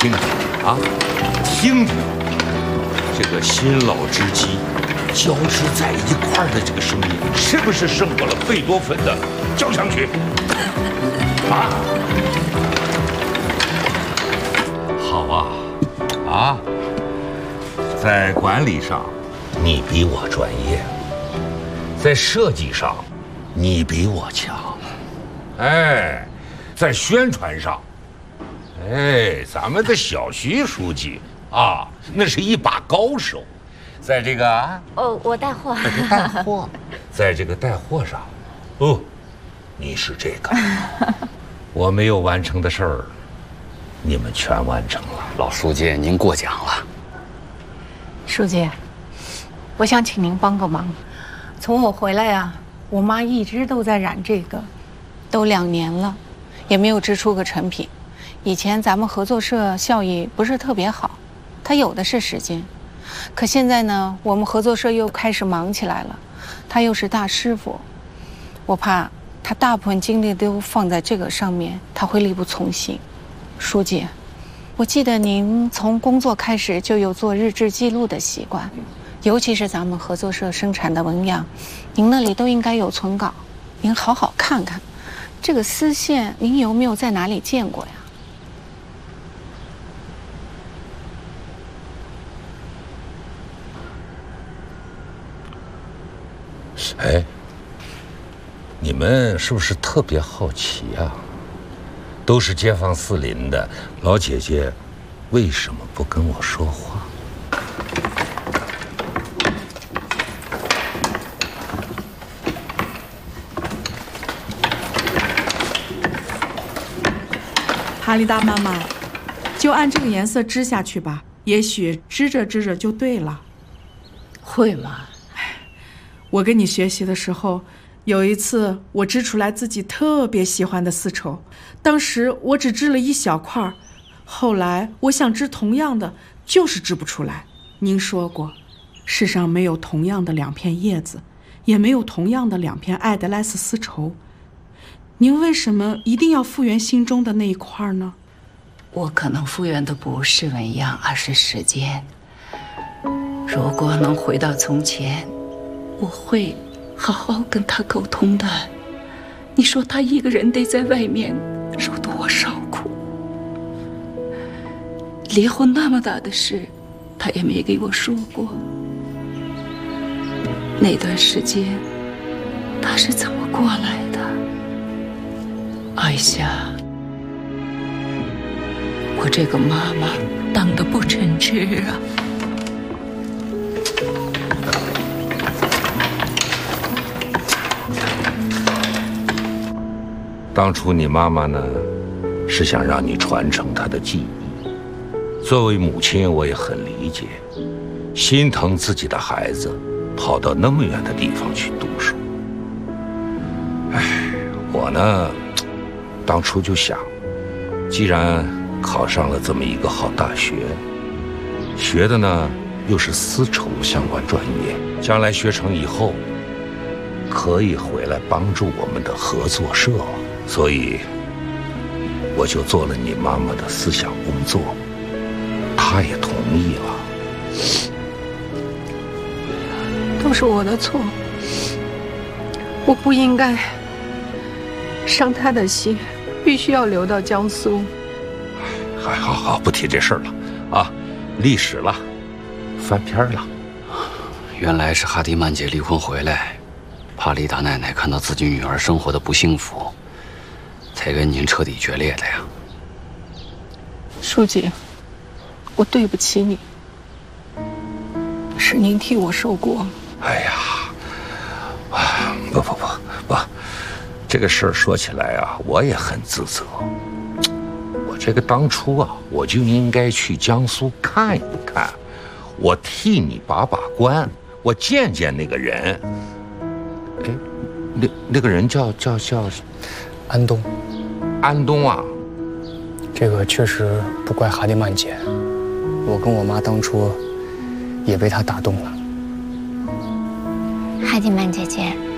听听啊，听听这个新老之机交织在一块儿的这个声音，是不是胜过了贝多芬的交响曲？啊，好啊，在管理上你比我专业，在设计上你比我强，哎，在宣传上。哎，咱们的小徐书记啊，那是一把高手，在这个我带货， 在这个带货上，哦，你是这个，我没有完成的事儿，你们全完成了。 老书记，您过奖了。 书记，我想请您帮个忙。从我回来呀，我妈一直都在染这个，都2年了，也没有织出个成品。以前咱们合作社效益不是特别好，他有的是时间。可现在呢，我们合作社又开始忙起来了，他又是大师傅，我怕他大部分精力都放在这个上面，他会力不从心。书记，我记得您从工作开始就有做日志记录的习惯，尤其是咱们合作社生产的纹样，您那里都应该有存稿，您好好看看。这个丝线，您有没有在哪里见过呀？ 哎，你们是不是特别好奇啊？都是街坊四邻的，老姐姐为什么不跟我说话？ 哈利大妈妈，就按这个颜色织下去吧，也许织着织着就对了。 会吗？ 我跟你学习的时候，有一次我织出来自己特别喜欢的丝绸，当时我只织了一小块，后来我想织同样的，就是织不出来。您说过，世上没有同样的2片叶子，也没有同样的2片爱德莱斯丝绸。您为什么一定要复原心中的那一块呢？ 我可能复原的不是纹样，而是时间。如果能回到从前，我会好好跟他沟通的。你说他一个人得在外面受多少苦？离婚那么大的事，他也没给我说过。那段时间，他是怎么过来的？艾夏，我这个妈妈当得不称职啊！ 当初你妈妈呢，是想让你传承她的技艺。作为母亲，我也很理解，心疼自己的孩子跑到那么远的地方去读书。哎，我呢，当初就想，既然考上了这么一个好大学，学的呢又是丝绸相关专业，将来学成以后，可以回来帮助我们的合作社。所以，我就做了你妈妈的思想工作，她也同意了。 都是我的错，我不应该伤她的心，必须要留到江苏。 好，不提这事儿了啊，历史了，翻篇了。 原来是哈迪曼姐离婚回来，怕丽达奶奶看到自己女儿生活的不幸福，才跟您彻底决裂的呀。 书记，我对不起你，是您替我受过。 哎呀，不，这个事儿说起来啊，我也很自责。我这个当初啊，我就应该去江苏看一看，我替你把关，我见见那个人。哎，那个人叫安东。 安东啊， 这个确实不怪哈迪曼姐，我跟我妈当初也被他打动了。 哈迪曼姐姐，